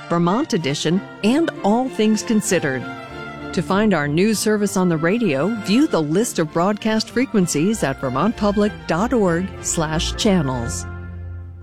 Vermont Edition, and All Things Considered. To find our news service on the radio, view the list of broadcast frequencies at vermontpublic.org/channels.